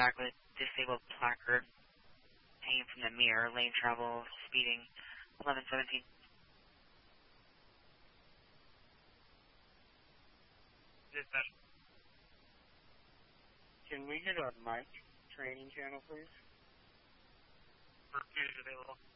back with disabled placard hanging from the mirror, lane travel, speeding, 1117. Dispatch. Can we get a mic training channel, please? Pursuit is available.